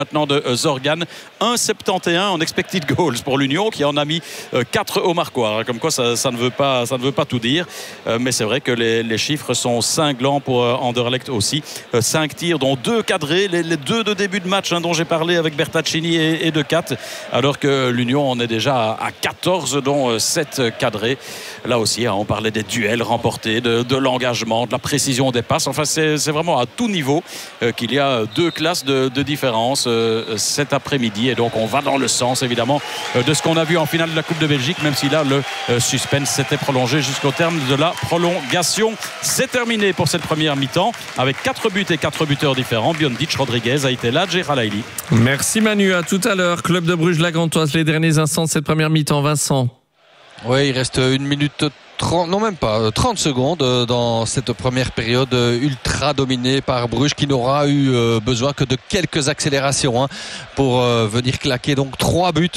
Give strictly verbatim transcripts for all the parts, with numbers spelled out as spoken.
Maintenant de Zorgan, un virgule soixante et onze en expected goals pour l'Union qui en a mis quatre au marquoir. Comme quoi ça, ça, ne veut pas, ça ne veut pas tout dire. Euh, mais c'est vrai que les, les chiffres sont cinglants pour euh, Anderlecht aussi. Euh, cinq tirs dont deux cadrés, les, les deux de début de match hein, dont j'ai parlé avec Bertaccini et, et De Cat. Alors que l'Union en est déjà à, à quatorze dont euh, sept cadrés. Là aussi hein, on parlait des duels remportés, de, de l'engagement, de la précision des passes. Enfin c'est, c'est vraiment à tout niveau euh, qu'il y a deux classes de, de différence cet après-midi et donc on va dans le sens évidemment de ce qu'on a vu en finale de la Coupe de Belgique, même si là le suspense s'était prolongé jusqu'au terme de la prolongation. C'est terminé pour cette première mi-temps avec quatre buts et quatre buteurs différents. Biondic, Rodriguez, Aïtelad et Ralaili. Merci Manu, à tout à l'heure. Club de Bruges, la Gantoise, les derniers instants de cette première mi-temps. Vincent. Oui, il reste une minute trente, non même pas, trente secondes dans cette première période ultra dominée par Bruges qui n'aura eu besoin que de quelques accélérations hein, pour venir claquer donc trois buts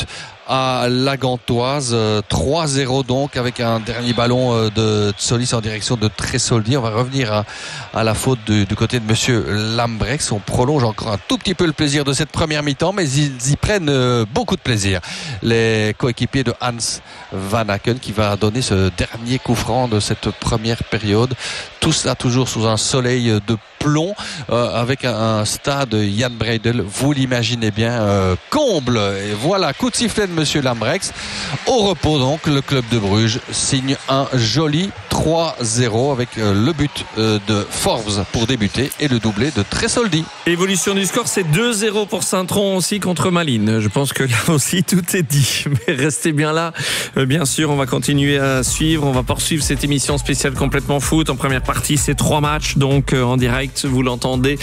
à la Gantoise, trois zéro donc avec un dernier ballon de Solis en direction de Tresoldi. On va revenir à, à la faute du, du côté de monsieur Lambrechts. On prolonge encore un tout petit peu le plaisir de cette première mi-temps, mais ils y prennent beaucoup de plaisir. Les coéquipiers de Hans Van Aken qui va donner ce dernier coup franc de cette première période. Tout cela toujours sous un soleil de plomb euh, avec un, un stade Jan Breidel, vous l'imaginez bien, euh, comble. Et voilà, coup de sifflet de monsieur Lambrechts. Au repos donc, le club de Bruges signe un joli trois zéro avec euh, le but euh, de Forbes pour débuter et le doublé de Tresoldi. Évolution du score, c'est deux zéro pour Saint-Tron aussi contre Malines. Je pense que là aussi tout est dit. Mais restez bien là. Euh, bien sûr, on va continuer à suivre. On va poursuivre cette émission spéciale complètement foot. En première partie, c'est trois matchs donc euh, en direct. Vous l'entendez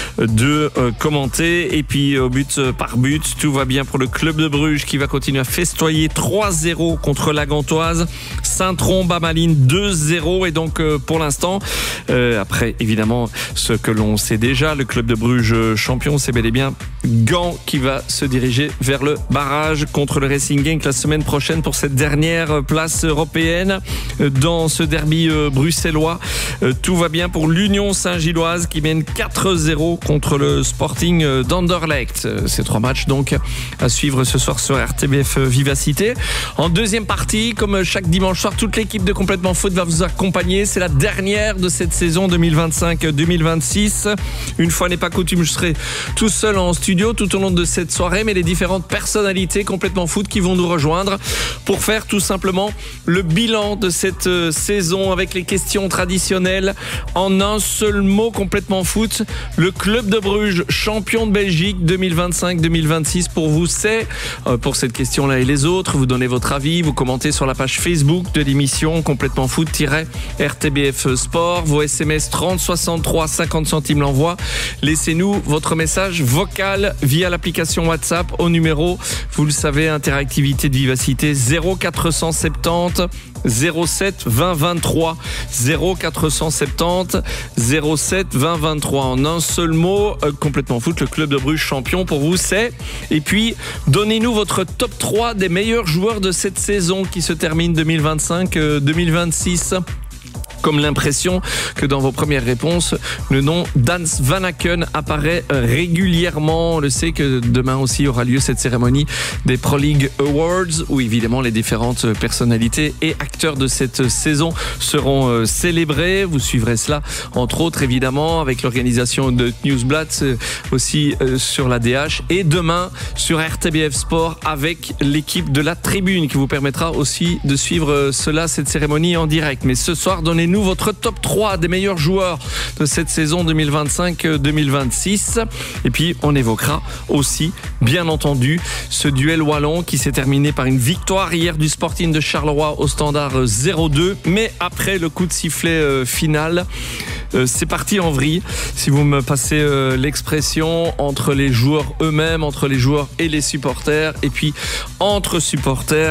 de euh, commenter et puis au but euh, par but, tout va bien pour le club de Bruges qui va continuer à festoyer trois zéro contre la Gantoise. Saint-Tron bat Malines deux zéro et donc euh, pour l'instant euh, après évidemment ce que l'on sait déjà, le club de Bruges champion, c'est bel et bien Gand qui va se diriger vers le barrage contre le Racing Genk la semaine prochaine pour cette dernière place européenne dans ce derby euh, bruxellois. Euh, tout va bien pour l'Union Saint-Gilloise qui mène quatre zéro contre le Sporting d'Anderlecht. Ces trois matchs donc à suivre ce soir sur R T B F Vivacité. En deuxième partie, comme chaque dimanche soir, toute l'équipe de Complètement Foot va vous accompagner. C'est la dernière de cette saison deux mille vingt-cinq deux mille vingt-six. Une fois n'est pas coutume, je serai tout seul en studio tout au long de cette soirée, mais les différentes personnalités Complètement Foot qui vont nous rejoindre pour faire tout simplement le bilan de cette saison avec les questions traditionnelles en un seul mot. Complètement Foot, le club de Bruges champion de Belgique deux mille vingt-cinq deux mille vingt-six pour vous c'est euh, pour cette question-là et les autres, vous donnez votre avis, vous commentez sur la page Facebook de l'émission Complètement Foot-R T B F Sport, vos S M S trente soixante-trois cinquante centimes l'envoi, laissez-nous votre message vocal via l'application WhatsApp au numéro, vous le savez, interactivité de Vivacité zéro quatre cent soixante-dix zéro sept vingt vingt-trois zéro quatre cent soixante-dix zéro sept vingt vingt-trois en un seul mot. euh, Complètement Foot, le club de Bruges champion pour vous c'est. Et puis donnez-nous votre top trois des meilleurs joueurs de cette saison qui se termine deux mille vingt-cinq deux mille vingt-six. Comme l'impression que dans vos premières réponses, le nom d'Hans Van Aken apparaît régulièrement. On le sait que demain aussi aura lieu cette cérémonie des Pro League Awards où évidemment les différentes personnalités et acteurs de cette saison seront célébrés. Vous suivrez cela entre autres évidemment avec l'organisation de Newsblatt aussi sur la D H et demain sur R T B F Sport avec l'équipe de la Tribune qui vous permettra aussi de suivre cela, cette cérémonie en direct. Mais ce soir, donnez-nous votre top trois des meilleurs joueurs de cette saison deux mille vingt-cinq deux mille vingt-six. Et puis, on évoquera aussi, bien entendu, ce duel wallon qui s'est terminé par une victoire hier du Sporting de Charleroi au standard zéro deux. Mais après le coup de sifflet final, c'est parti en vrille, si vous me passez l'expression, entre les joueurs eux-mêmes, entre les joueurs et les supporters, et puis entre supporters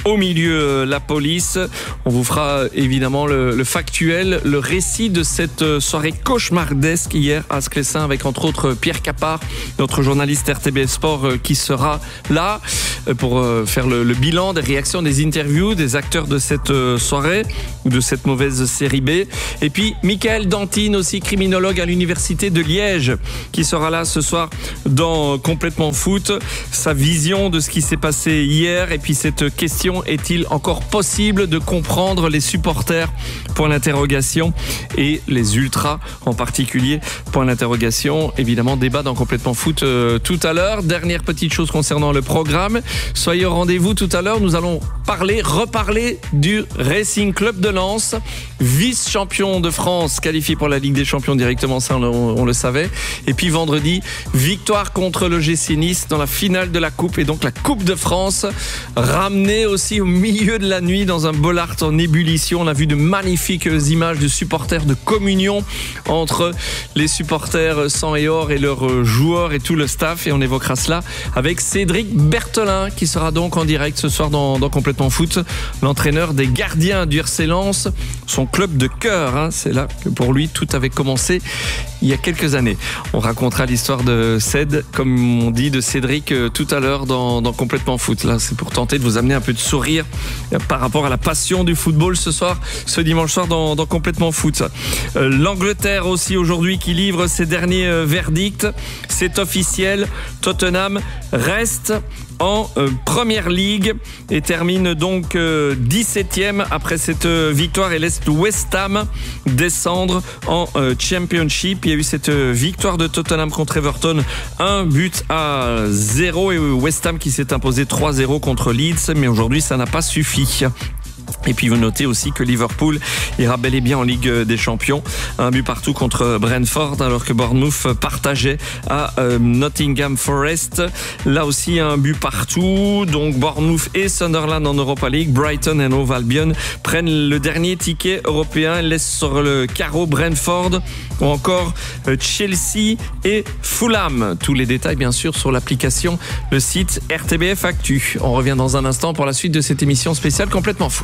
Au milieu, la police. On vous fera évidemment le, le factuel, le récit de cette soirée cauchemardesque hier à Sclessin avec entre autres Pierre Capard, notre journaliste R T B F Sport qui sera là pour faire le, le bilan des réactions, des interviews des acteurs de cette soirée ou de cette mauvaise série B. Et puis Michael Dantine, aussi criminologue à l'université de Liège, qui sera là ce soir dans Complètement Foot. Sa vision de ce qui s'est passé hier et puis cette question: est-il encore possible de comprendre les supporters? Point d'interrogation. Et les ultras en particulier. Point d'interrogation. Évidemment, débat dans Complètement Foot euh, tout à l'heure. Dernière petite chose concernant le programme. Soyez au rendez-vous tout à l'heure. Nous allons parler, reparler du Racing Club de Lens, vice-champion de France, qualifié pour la Ligue des Champions directement, ça on, on le savait. Et puis vendredi, victoire contre le G C Nice dans la finale de la Coupe et donc la Coupe de France, ramenée aussi au milieu de la nuit dans un Bollard en ébullition. On a vu de magnifiques images de supporters, de communion entre les supporters sang et or et leurs joueurs et tout le staff, et on évoquera cela avec Cédric Berthelin qui sera donc en direct ce soir dans, dans Complètement Foot, l'entraîneur des gardiens du R C Lens, son club de cœur, hein. C'est là que pour lui tout avait commencé il y a quelques années. On racontera l'histoire de Ced, comme on dit, de Cédric euh, tout à l'heure dans, dans Complètement Foot. Là, c'est pour tenter de vous amener un peu de sourire euh, par rapport à la passion du football ce soir, ce dimanche soir dans, dans Complètement Foot. Euh, L'Angleterre aussi aujourd'hui qui livre ses derniers euh, verdicts. C'est officiel, Tottenham reste en euh, Première Ligue et termine donc euh, dix-septième après cette euh, victoire et laisse West Ham descendre en euh, Championship. Il y a eu cette euh, victoire de Tottenham contre Everton, un but à zéro, et West Ham qui s'est imposé trois zéro contre Leeds, mais aujourd'hui ça n'a pas suffi. Et puis vous notez aussi que Liverpool ira bel et bien en Ligue des Champions. Un but partout contre Brentford, alors que Bournemouth partageait à euh, Nottingham Forest. Là aussi un but partout. Donc Bournemouth et Sunderland en Europa League. Brighton et Hove Albion prennent le dernier ticket européen, laissent sur le carreau Brentford ou encore euh, Chelsea et Fulham. Tous les détails bien sûr sur l'application, le site R T B F Actu. On revient dans un instant pour la suite de cette émission spéciale Complètement Foot.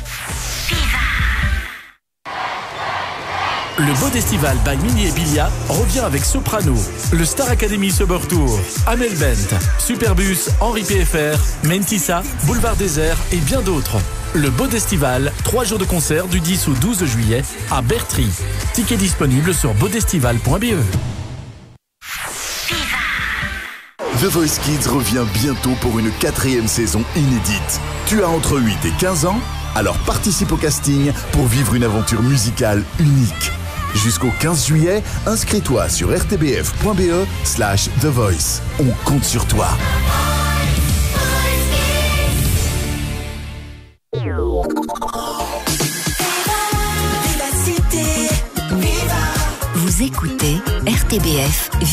Le Bodestival by Mini et Bilia revient avec Soprano, le Star Academy Summer Tour, Amel Bent, Superbus, Henri P F R, Mentissa, Boulevard Désert et bien d'autres. Le Bodestival, trois jours de concert du dix au douze juillet à Bertry. Tickets disponibles sur bodestival point b e. The Voice Kids revient bientôt pour une quatrième saison inédite. Tu as entre huit et quinze ans? Alors participe au casting pour vivre une aventure musicale unique. Jusqu'au quinze juillet, inscris-toi sur rtbf point b e slash The Voice. On compte sur toi. Vous écoutez R T B F